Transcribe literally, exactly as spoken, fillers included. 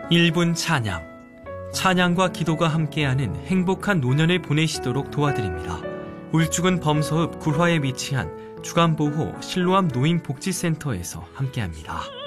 일 분 찬양. 찬양과 기도가 함께하는 행복한 노년을 보내시도록 도와드립니다. 울주군 범서읍 굴화에 위치한 주간보호 실로암 노인복지센터에서 함께합니다.